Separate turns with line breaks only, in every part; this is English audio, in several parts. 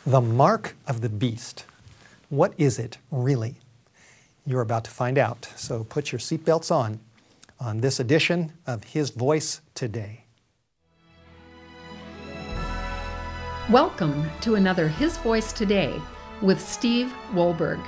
The mark of the beast. What is it really? You're about to find out, so put your seatbelts on this edition of His Voice Today.
Welcome to another His Voice Today with Steve Wohlberg.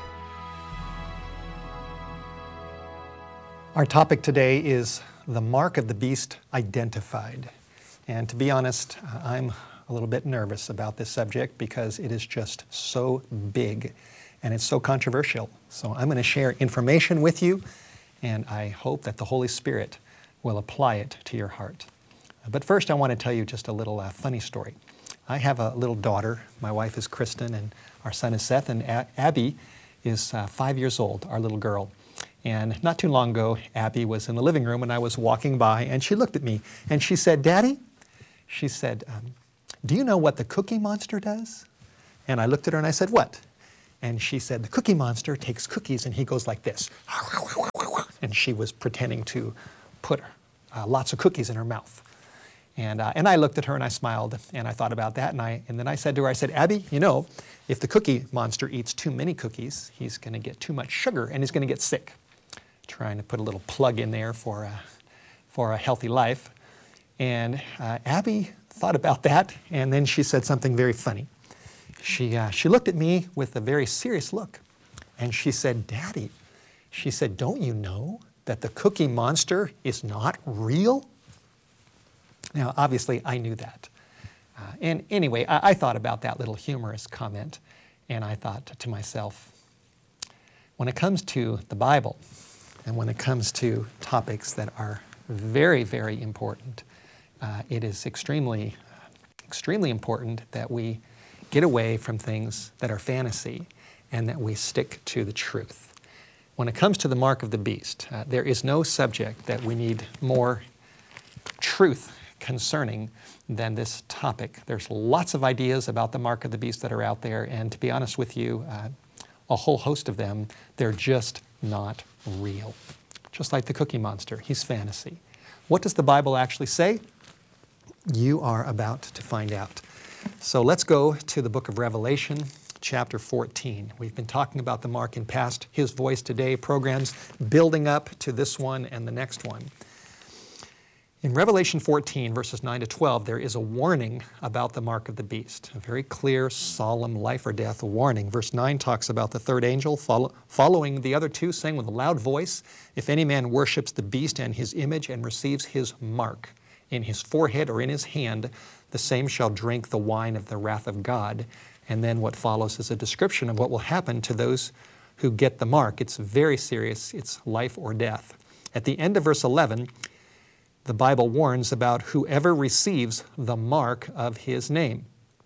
Our topic today is the mark of the beast identified. And to be honest, I'm a little bit nervous about this subject because it is just so big and it's so controversial. So I'm going to share information with you, and I hope that the Holy Spirit will apply it to your heart. But first, I want to tell you just a little funny story. I have a little daughter. My wife is Kristen, and our son is Seth, and Abby is 5 years old, our little girl. And not too long ago, Abby was in the living room, and I was walking by, and she looked at me, and she said, "Daddy," she said, "do you know what the Cookie Monster does?" And I looked at her and I said, "What?" And she said, "The Cookie Monster takes cookies and he goes like this." And she was pretending to put lots of cookies in her mouth. And I looked at her and I smiled and I thought about that. And then I said to her, I said, "Abby, you know, if the Cookie Monster eats too many cookies, he's going to get too much sugar and he's going to get sick." Trying to put a little plug in there for a healthy life. And Abby thought about that, and then she said something very funny. She looked at me with a very serious look, and she said, "Daddy," she said, "don't you know that the Cookie Monster is not real?" Now, obviously, I knew that. And anyway, I thought about that little humorous comment, and I thought to myself, when it comes to the Bible, and when it comes to topics that are very, very important, it is extremely important that we get away from things that are fantasy and that we stick to the truth. When it comes to the mark of the beast, there is no subject that we need more truth concerning than this topic. There's lots of ideas about the mark of the beast that are out there, and to be honest with you, a whole host of them, they're just not real. Just like the Cookie Monster, he's fantasy. What does the Bible actually say? You are about to find out. So let's go to the book of Revelation, chapter 14. We've been talking about the mark in past His Voice Today programs, building up to this one and the next one. In Revelation 14, verses 9 to 12, there is a warning about the mark of the beast, a very clear, solemn, life or death warning. Verse 9 talks about the third angel following the other two, saying with a loud voice, "If any man worships the beast and his image and receives his mark in his forehead or in his hand, the same shall drink the wine of the wrath of God." And then what follows is a description of what will happen to those who get the mark. It's very serious. It's life or death. At the end of verse 11, the Bible warns about whoever receives the mark of his name.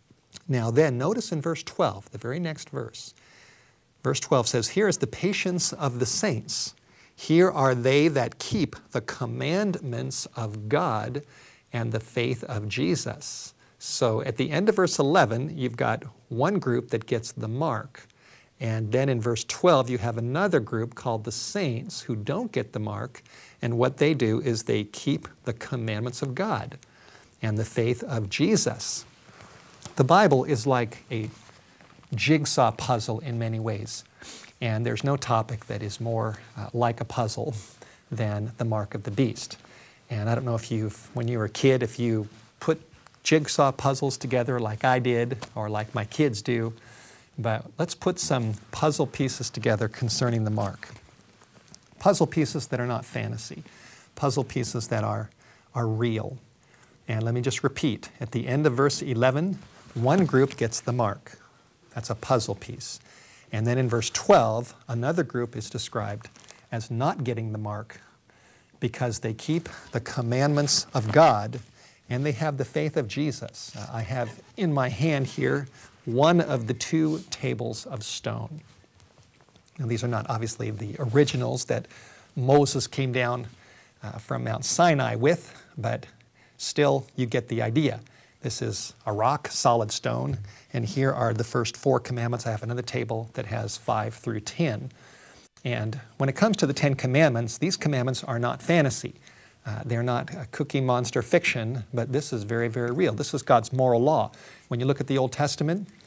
Now then, notice in verse 12, the very next verse. Verse 12 says, "Here is the patience of the saints. Here are they that keep the commandments of God and the faith of Jesus." So at the end of verse 11, you've got one group that gets the mark. And then in verse 12, you have another group called the saints who don't get the mark. And what they do is they keep the commandments of God and the faith of Jesus. The Bible is like a jigsaw puzzle in many ways. And there's no topic that is more like a puzzle than the mark of the beast. And I don't know if when you were a kid, if you put jigsaw puzzles together like I did or like my kids do. But let's put some puzzle pieces together concerning the mark. Puzzle pieces that are not fantasy. Puzzle pieces that are real. And let me just repeat. At the end of verse 11, one group gets the mark. That's a puzzle piece. And then in verse 12, another group is described as not getting the mark because they keep the commandments of God and they have the faith of Jesus. I have in my hand here one of the two tables of stone. Now, these are not obviously the originals that Moses came down from Mount Sinai with, but still you get the idea. This is a rock, solid stone, and here are the first 4 commandments. I have another table that has 5 through 10. And when it comes to the 10 commandments, these commandments are not fantasy. They're not a Cookie Monster fiction, but this is very, very real. This is God's moral law. When you look at the Old Testament,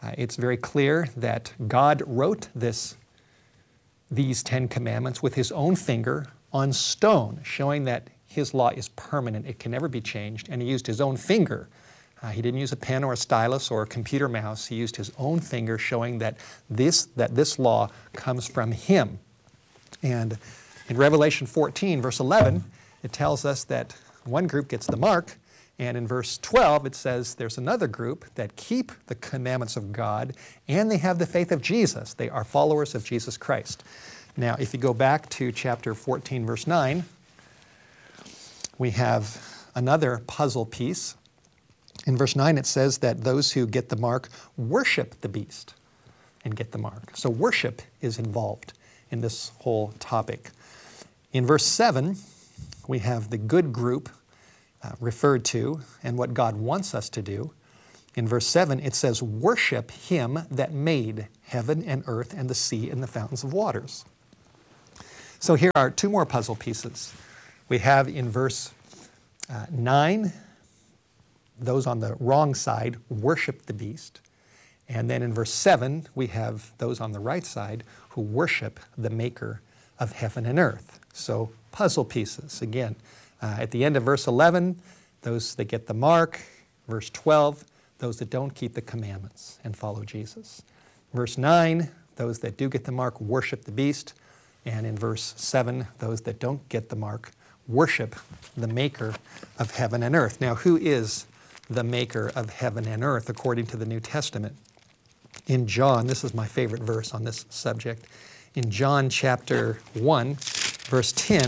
It's very clear that God wrote these 10 commandments with his own finger on stone, showing that his law is permanent. It can never be changed. And he used his own finger. He didn't use a pen or a stylus or a computer mouse. He used his own finger, showing that this law comes from him. And in Revelation 14, verse 11, it tells us that one group gets the mark, and in verse 12 it says there's another group that keep the commandments of God, and they have the faith of Jesus. They are followers of Jesus Christ. Now, if you go back to chapter 14, verse 9, we have another puzzle piece. In verse 9 it says that those who get the mark worship the beast and get the mark. So worship is involved in this whole topic. In verse 7, we have the good group referred to and what God wants us to do. In verse 7, it says, worship him that made heaven and earth and the sea and the fountains of waters. So here are two more puzzle pieces. We have in verse 9, those on the wrong side worship the beast. And then in verse 7, we have those on the right side who worship the maker of heaven and earth. So puzzle pieces. Again, at the end of verse 11, those that get the mark. Verse 12, those that don't keep the commandments and follow Jesus. Verse 9, those that do get the mark worship the beast. And in verse 7, those that don't get the mark worship the maker of heaven and earth. Now, who is the maker of heaven and earth according to the New Testament? In John, this is my favorite verse on this subject. In John chapter 1, verse 10,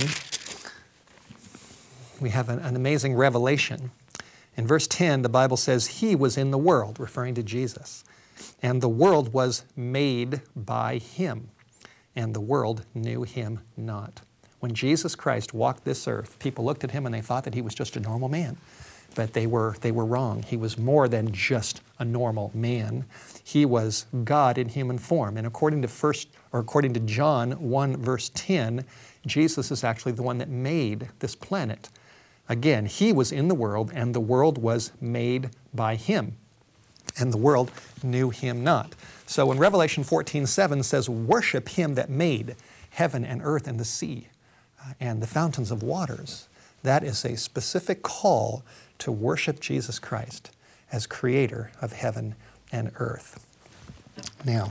we have an amazing revelation. In verse 10, the Bible says, he was in the world, referring to Jesus, and the world was made by him, and the world knew him not. When Jesus Christ walked this earth, people looked at him and they thought that he was just a normal man. But they were wrong. He was more than just a normal man. He was God in human form. And according to John 1, verse 10, Jesus is actually the one that made this planet. Again, he was in the world, and the world was made by him, and the world knew him not. So when Revelation 14:7 says, worship him that made heaven and earth and the sea and the fountains of waters, that is a specific call to worship Jesus Christ as creator of heaven and earth. Now,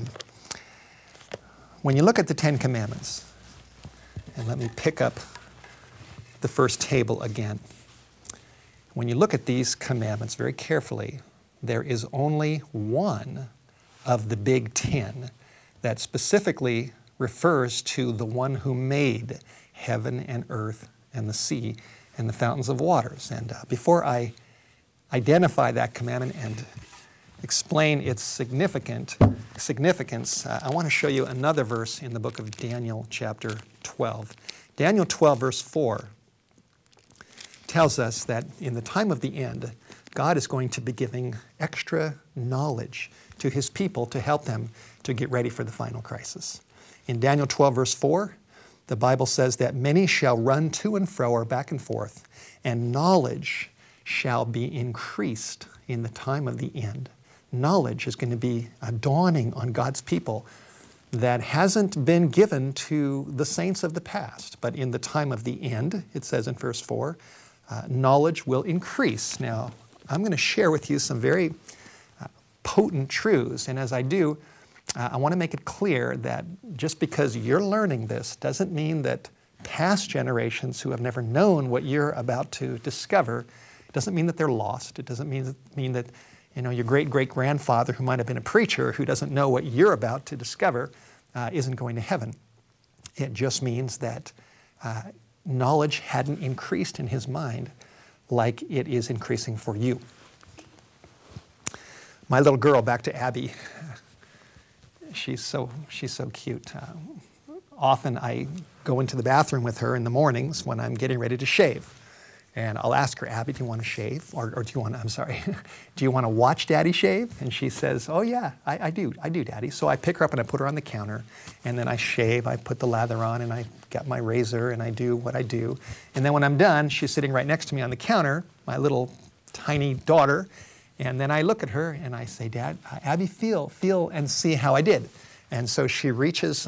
when you look at the 10 Commandments, and let me pick up the first table again. When you look at these commandments very carefully, there is only one of the big 10 that specifically refers to the one who made heaven and earth and the sea and the fountains of waters. And before I identify that commandment and explain its significance, I want to show you another verse in the book of Daniel chapter 12. Daniel 12 verse 4 tells us that in the time of the end, God is going to be giving extra knowledge to his people to help them to get ready for the final crisis. In Daniel 12 verse 4, the Bible says that many shall run to and fro or back and forth, and knowledge shall be increased in the time of the end. Knowledge is going to be dawning on God's people that hasn't been given to the saints of the past. But in the time of the end, it says in verse 4, knowledge will increase. Now, I'm going to share with you some very potent truths, and as I do, I want to make it clear that just because you're learning this doesn't mean that past generations who have never known what you're about to discover, doesn't mean that they're lost. It doesn't mean that your great-great-grandfather who might have been a preacher who doesn't know what you're about to discover isn't going to heaven. It just means that knowledge hadn't increased in his mind like it is increasing for you. My little girl, back to Abby, she's so cute. Often I go into the bathroom with her in the mornings when I'm getting ready to shave. And I'll ask her, Abby, do you want to shave? Or do you want to watch Daddy shave? And she says, oh yeah, I do, Daddy. So I pick her up and I put her on the counter, and then I shave, I put the lather on, and I got my razor, and I do what I do. And then when I'm done, she's sitting right next to me on the counter, my little tiny daughter, And then I look at her and I say, Dad, Abby, feel and see how I did. And so she reaches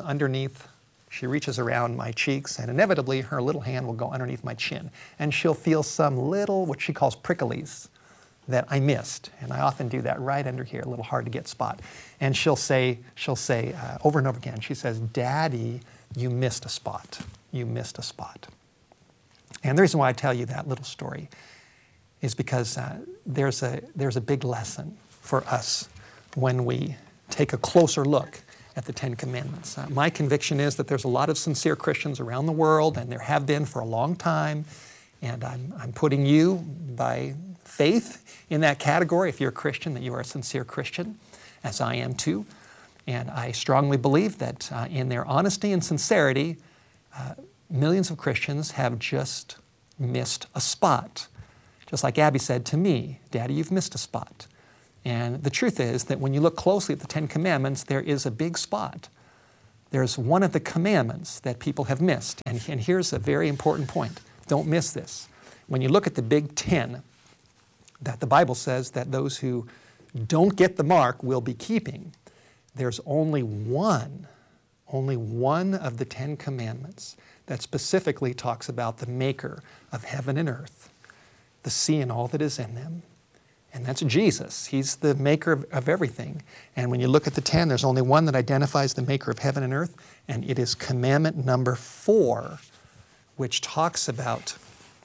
around my cheeks, and inevitably her little hand will go underneath my chin. And she'll feel some little, what she calls pricklies, that I missed. And I often do that right under here, a little hard to get spot. And she'll say over and over again, she says, Daddy, you missed a spot. You missed a spot. And the reason why I tell you that little story is because there's a big lesson for us when we take a closer look at the Ten Commandments. My conviction is that there's a lot of sincere Christians around the world, and there have been for a long time, and I'm putting you by faith in that category. If you're a Christian, that you are a sincere Christian, as I am too. And I strongly believe that in their honesty and sincerity, millions of Christians have just missed a spot. Just like Abby said to me, Daddy, you've missed a spot. And the truth is that when you look closely at the Ten Commandments, there is a big spot. There's one of the commandments that people have missed. And here's a very important point. Don't miss this. When you look at the Big Ten, that the Bible says that those who don't get the mark will be keeping, there's only one of the Ten Commandments that specifically talks about the maker of heaven and earth, the sea and all that is in them. And that's Jesus. He's the maker of everything. And when you look at the 10, there's only one that identifies the maker of heaven and earth, and it is commandment number 4, which talks about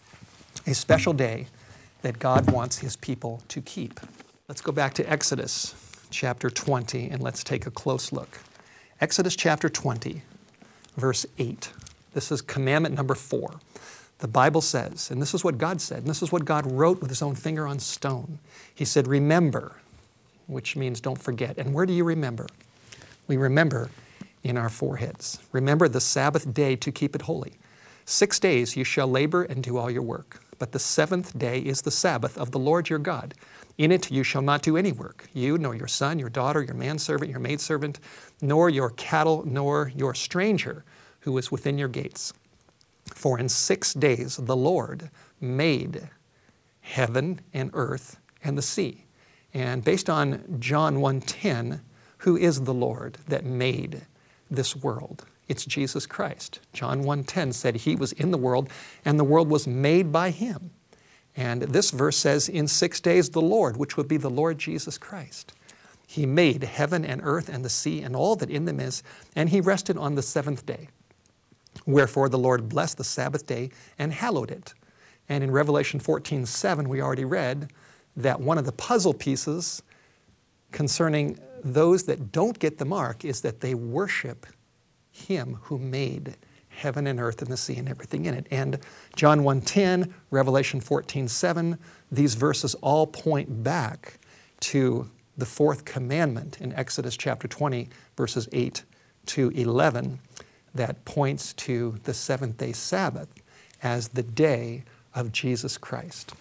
a special day that God wants His people to keep. Let's go back to Exodus chapter 20, and let's take a close look. Exodus chapter 20, verse 8. This is commandment number 4. The Bible says, and this is what God said, and this is what God wrote with His own finger on stone. He said, remember, which means don't forget. And where do you remember? We remember in our foreheads. Remember the Sabbath day to keep it holy. 6 days you shall labor and do all your work. But the 7th day is the Sabbath of the Lord your God. In it you shall not do any work, you, nor your son, your daughter, your manservant, your maidservant, nor your cattle, nor your stranger who is within your gates. For in 6 days the Lord made heaven and earth and the sea. And based on John 1:10, who is the Lord that made this world? It's Jesus Christ. John 1:10 said He was in the world, and the world was made by Him. And this verse says, in 6 days the Lord, which would be the Lord Jesus Christ, He made heaven and earth and the sea and all that in them is, and He rested on the 7th day. Wherefore the Lord blessed the Sabbath day and hallowed it. And in Revelation 14:7, we already read that one of the puzzle pieces concerning those that don't get the mark is that they worship Him who made heaven and earth and the sea and everything in it. And John 1:10, Revelation 14:7, these verses all point back to the 4th commandment in Exodus chapter 20, verses 8 to 11, that points to the 7th-day Sabbath as the day of Jesus Christ,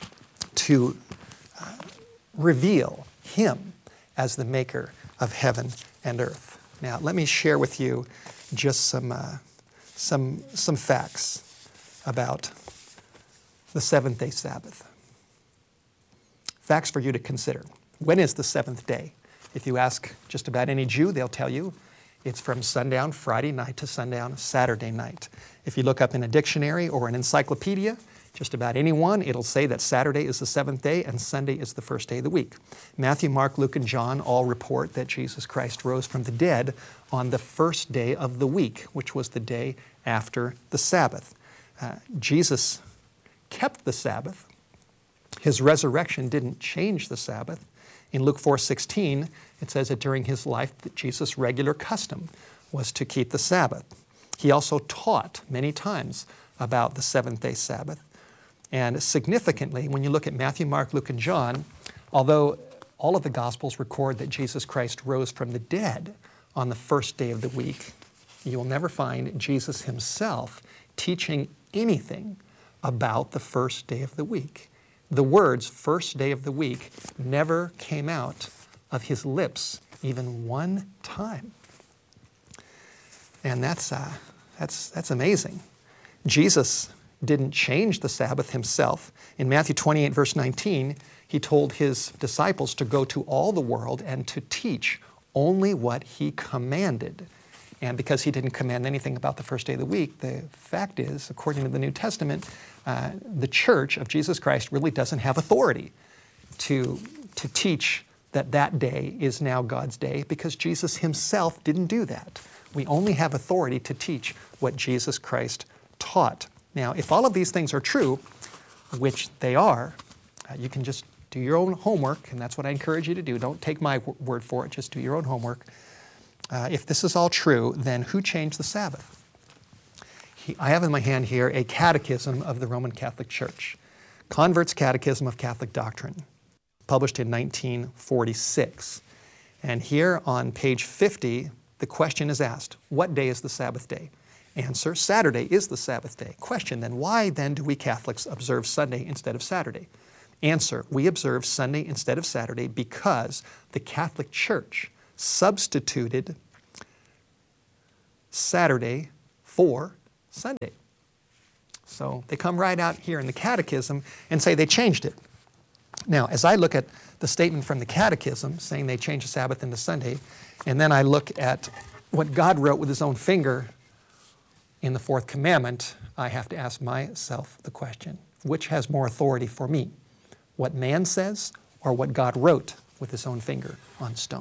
to reveal Him as the maker of heaven and earth. Now, let me share with you just some facts about the 7th-day Sabbath. Facts for you to consider. When is the 7th day? If you ask just about any Jew, they'll tell you it's from sundown Friday night to sundown Saturday night. If you look up in a dictionary or an encyclopedia, just about anyone, it'll say that Saturday is the 7th day and Sunday is the first day of the week. Matthew, Mark, Luke, and John all report that Jesus Christ rose from the dead on the first day of the week, which was the day after the Sabbath. Jesus kept the Sabbath. His resurrection didn't change the Sabbath. In Luke 4:16, it says that during His life that Jesus' regular custom was to keep the Sabbath. He also taught many times about the 7th-day Sabbath. And significantly, when you look at Matthew, Mark, Luke, and John, although all of the Gospels record that Jesus Christ rose from the dead on the first day of the week, you will never find Jesus Himself teaching anything about the first day of the week. The words first day of the week never came out of His lips even one time. And that's amazing. Jesus didn't change the Sabbath Himself. In Matthew 28, verse 19, He told his disciples to go to all the world and to teach only what he commanded. And because he didn't command anything about the first day of the week, the fact is, according to the New Testament, the church of Jesus Christ really doesn't have authority to teach that that day is now God's day, because Jesus himself didn't do that. We only have authority to teach what Jesus Christ taught. Now, if all of these things are true, which they are, you can just do your own homework, and that's what I encourage you to do. Don't take my word for it, just do your own homework. If this is all true, then who changed the Sabbath? I have in my hand here a catechism of the Roman Catholic Church, Convert's Catechism of Catholic Doctrine, published in 1946. And here on page 50, the question is asked, what day is the Sabbath day? Answer, Saturday is the Sabbath day. Question then, why then do we Catholics observe Sunday instead of Saturday? Answer, we observe Sunday instead of Saturday because the Catholic Church substituted Saturday for Sunday. So they come right out here in the catechism and say they changed it. Now, as I look at the statement from the catechism saying they changed the Sabbath into Sunday, and then I look at what God wrote with his own finger in the fourth commandment, I have to ask myself the question, which has more authority for me? What man says or what God wrote with his own finger on stone?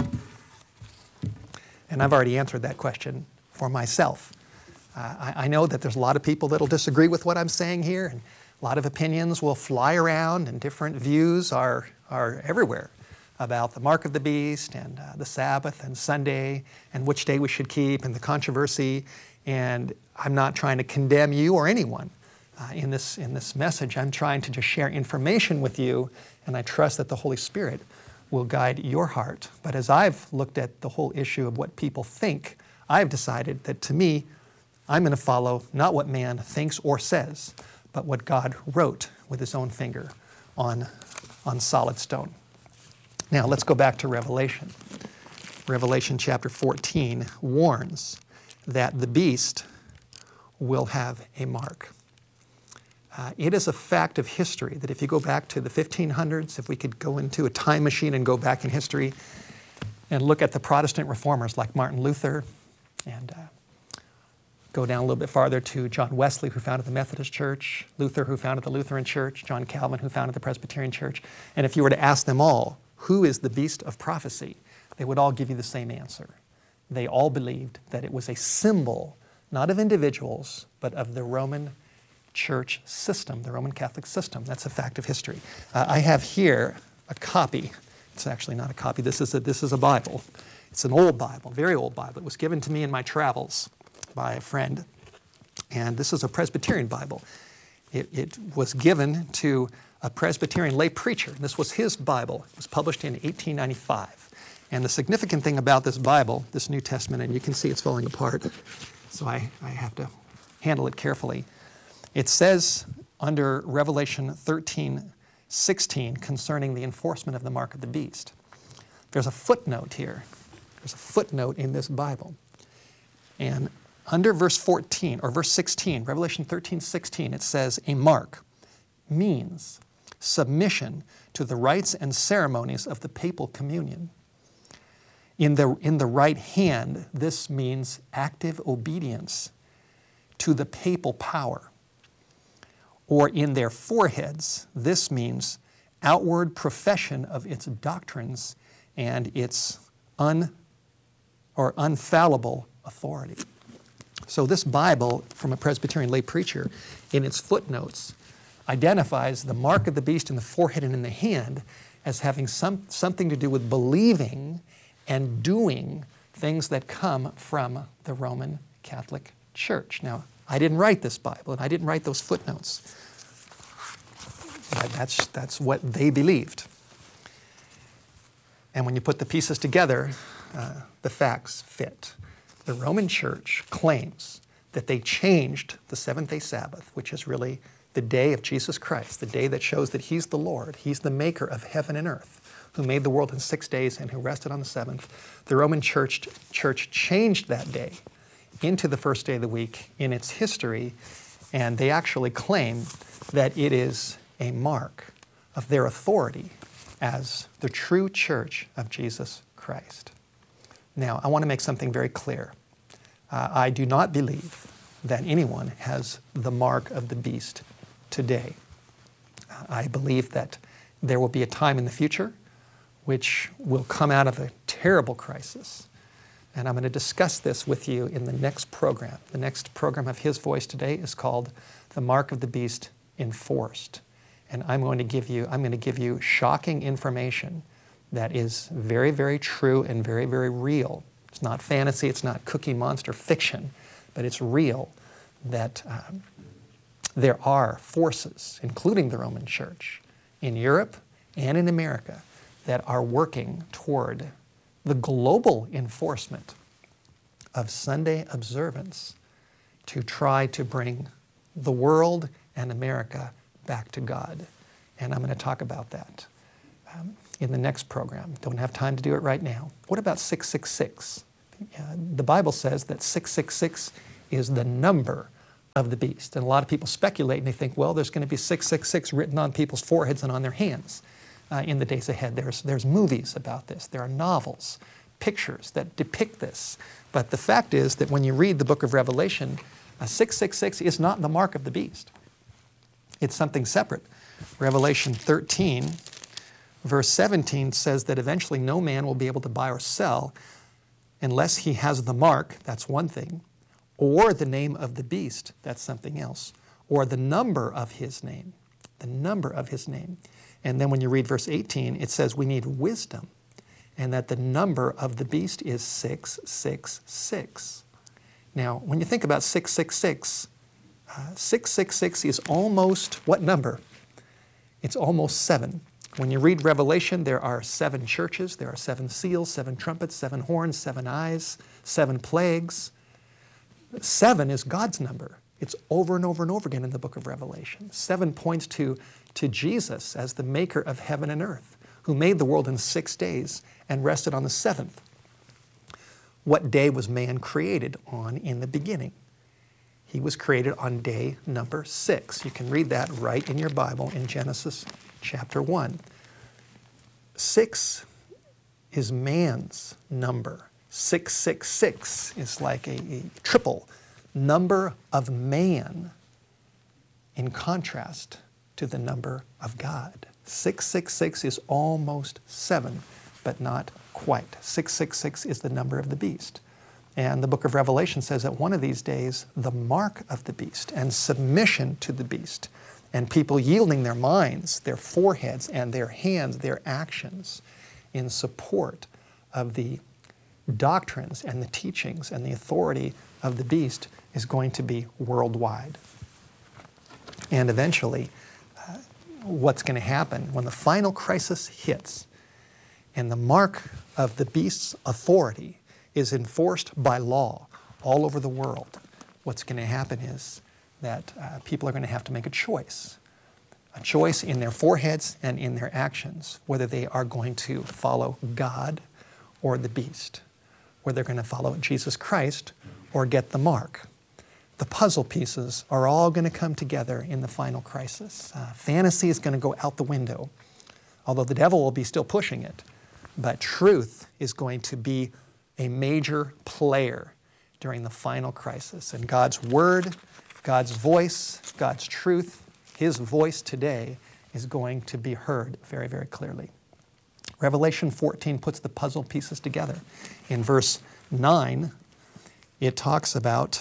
And I've already answered that question for myself. I know that there's a lot of people that will disagree with what I'm saying here, and a lot of opinions will fly around, and different views are everywhere about the mark of the beast and the Sabbath and Sunday and which day we should keep and the controversy. And I'm not trying to condemn you or anyone in this message. I'm trying to just share information with you, and I trust that the Holy Spirit will guide your heart. But as I've looked at the whole issue of what people think, I've decided that to me, I'm going to follow not what man thinks or says, but what God wrote with his own finger on solid stone. Now let's go back to Revelation. Revelation chapter 14 warns that the beast will have a mark. It is a fact of history that if you go back to the 1500s, if we could go into a time machine and go back in history and look at the Protestant reformers like Martin Luther, and go down a little bit farther to John Wesley, who founded the Methodist Church, Luther, who founded the Lutheran Church, John Calvin, who founded the Presbyterian Church. And if you were to ask them all, who is the beast of prophecy? They would all give you the same answer. They all believed that it was a symbol, not of individuals, but of the Roman Church system, the Roman Catholic system. That's a fact of history. I have here a copy. It's actually not a copy. This is a Bible. It's an old Bible, very old Bible. It was given to me in my travels by a friend. And this is a Presbyterian Bible. It was given to a Presbyterian lay preacher. This was his Bible. It was published in 1895. And the significant thing about this Bible, this New Testament, and you can see it's falling apart, so I have to handle it carefully. It says under Revelation 13:16 concerning the enforcement of the mark of the beast. There's a footnote here. There's a footnote in this Bible. And under verse 14, or verse 16, Revelation 13:16, it says, a mark means submission to the rites and ceremonies of the papal communion. In the right hand, this means active obedience to the papal power. Or in their foreheads, this means outward profession of its doctrines and its unfallible authority. So this Bible, from a Presbyterian lay preacher, in its footnotes, identifies the mark of the beast in the forehead and in the hand as having something to do with believing and doing things that come from the Roman Catholic Church. Now, I didn't write this Bible, and I didn't write those footnotes. That's what they believed. And when you put the pieces together, the facts fit. The Roman Church claims that they changed the seventh-day Sabbath, which is really the day of Jesus Christ, the day that shows that He's the Lord, He's the maker of heaven and earth, who made the world in 6 days and who rested on the seventh. The Roman Church changed that day into the first day of the week in its history, and they actually claim that it is a mark of their authority as the true church of Jesus Christ. Now, I want to make something very clear. I do not believe that anyone has the mark of the beast today. I believe that there will be a time in the future which will come out of a terrible crisis. And I'm going to discuss this with you in the next program. The next program of His Voice today is called The Mark of the Beast Enforced. And I'm going to give you shocking information that is very, very true and very, very real. It's not fantasy, it's not Cookie Monster fiction, but it's real that there are forces, including the Roman Church, in Europe and in America, that are working toward the global enforcement of Sunday observance to try to bring the world and America back to God. And I'm going to talk about that in the next program. Don't have time to do it right now. What about 666? The Bible says that 666 is the number of the beast. And a lot of people speculate and they think, well, there's going to be 666 written on people's foreheads and on their hands in the days ahead. There's movies about this. There are novels, pictures that depict this. But the fact is that when you read the book of Revelation, 666 is not the mark of the beast. It's something separate. Revelation 13, verse 17 says that eventually no man will be able to buy or sell unless he has the mark, that's one thing, or the name of the beast, that's something else, or the number of his name, the number of his name. And then when you read verse 18, it says we need wisdom, and that the number of the beast is 666. Now, when you think about 666, 666 is almost what number? It's almost 7. When you read Revelation, there are 7 churches, there are 7 seals, 7 trumpets, 7 horns, 7 eyes, 7 plagues. 7 is God's number. It's over and over and over again in the book of Revelation. 7 points to Jesus as the maker of heaven and earth, who made the world in 6 days and rested on the 7th. What day was man created on in the beginning? He was created on day number 6. You can read that right in your Bible in Genesis chapter 1. 6 is man's number. 666 is like a triple number of man in contrast to the number of God. 666 is almost 7, but not quite. 666 is the number of the beast. And the book of Revelation says that one of these days, the mark of the beast and submission to the beast and people yielding their minds, their foreheads, and their hands, their actions in support of the doctrines and the teachings and the authority of the beast is going to be worldwide. And eventually, what's going to happen when the final crisis hits and the mark of the beast's authority is enforced by law all over the world, what's going to happen is that people are going to have to make a choice in their foreheads and in their actions, whether they are going to follow God or the beast, whether they're going to follow Jesus Christ or get the mark. The puzzle pieces are all going to come together in the final crisis. Fantasy is going to go out the window, although the devil will be still pushing it. But truth is going to be a major player during the final crisis. And God's Word, God's voice, God's truth, His voice today is going to be heard very, very clearly. Revelation 14 puts the puzzle pieces together. In verse 9, it talks about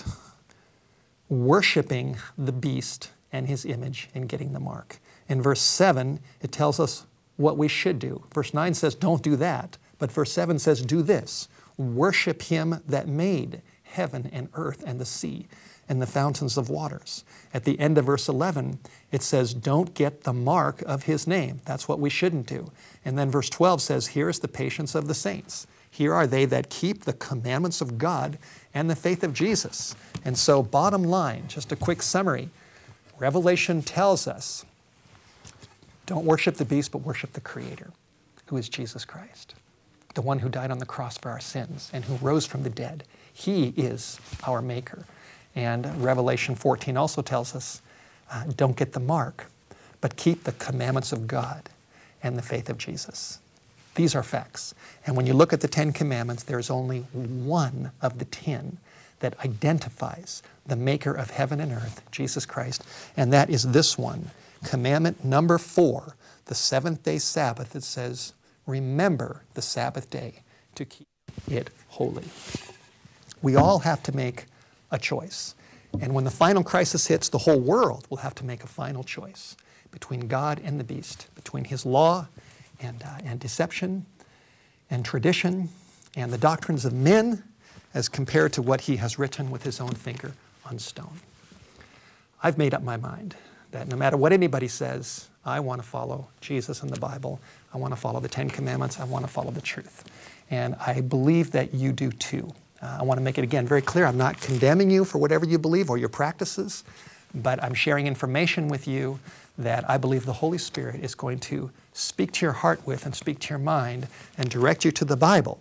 worshiping the beast and his image and getting the mark. In verse 7, it tells us what we should do. Verse 9 says, don't do that. But verse 7 says, do this. Worship him that made heaven and earth and the sea and the fountains of waters. At the end of verse 11, it says, don't get the mark of his name. That's what we shouldn't do. And then verse 12 says, here is the patience of the saints. Here are they that keep the commandments of God and the faith of Jesus. And so bottom line, just a quick summary, Revelation tells us, don't worship the beast, but worship the Creator, who is Jesus Christ, the one who died on the cross for our sins and who rose from the dead. He is our Maker. And Revelation 14 also tells us, don't get the mark, but keep the commandments of God and the faith of Jesus. These are facts. And when you look at the 10 commandments, there's only one of the 10 that identifies the maker of heaven and earth, Jesus Christ, and that is this one, commandment number 4, the seventh-day Sabbath. It says, remember the Sabbath day to keep it holy. We all have to make a choice. And when the final crisis hits, the whole world will have to make a final choice between God and the beast, between his law and deception and tradition and the doctrines of men as compared to what he has written with his own finger on stone. I've made up my mind that no matter what anybody says, I want to follow Jesus and the Bible. I want to follow the 10 Commandments. I want to follow the truth. And I believe that you do too. I want to make it again very clear. I'm not condemning you for whatever you believe or your practices, but I'm sharing information with you that I believe the Holy Spirit is going to speak to your heart with and speak to your mind and direct you to the Bible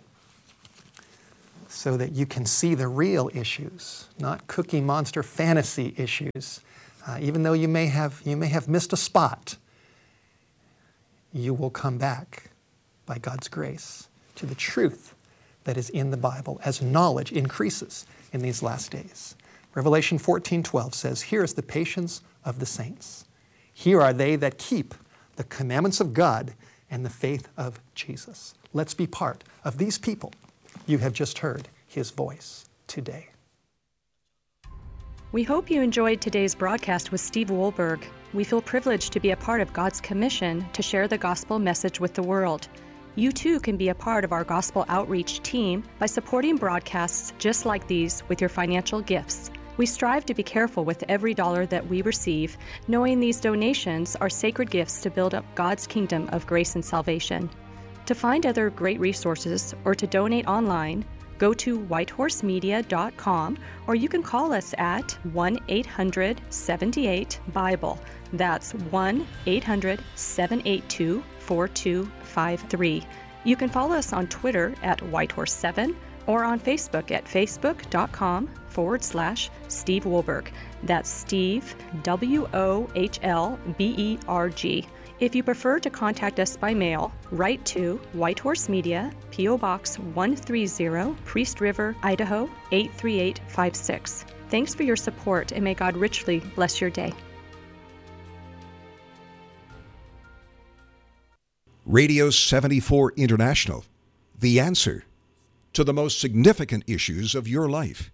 so that you can see the real issues, not Cookie Monster fantasy issues. Even though you may have missed a spot, you will come back by God's grace to the truth that is in the Bible as knowledge increases in these last days. Revelation 14:12 says, here is the patience of the saints. Here are they that keep the commandments of God and the faith of Jesus. Let's be part of these people. You have just heard his voice today.
We hope you enjoyed today's broadcast with Steve Wohlberg. We feel privileged to be a part of God's commission to share the gospel message with the world. You too can be a part of our gospel outreach team by supporting broadcasts just like these with your financial gifts. We strive to be careful with every dollar that we receive, knowing these donations are sacred gifts to build up God's kingdom of grace and salvation. To find other great resources or to donate online, go to whitehorsemedia.com or you can call us at 1-800-78-BIBLE. That's 1-800-782-4253. You can follow us on Twitter at Whitehorse7 or on Facebook at facebook.com/Steve Wohlberg. That's Steve, Wohlberg. If you prefer to contact us by mail, write to White Horse Media, P.O. Box 130, Priest River, Idaho 83856. Thanks for your support and may God richly bless your day.
Radio 74 International, the answer to the most significant issues of your life.